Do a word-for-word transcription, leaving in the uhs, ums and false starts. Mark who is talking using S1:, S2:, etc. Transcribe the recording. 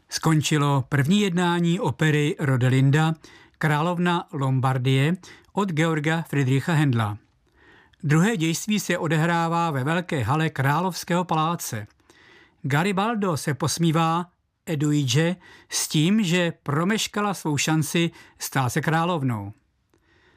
S1: Skončilo první jednání opery Rodelinda, Královna Lombardie od Georga Friedricha Händla. Druhé dějství se odehrává ve velké hale Královského paláce. Garibaldo se posmívá Edwidge s tím, že promeškala svou šanci stát se královnou.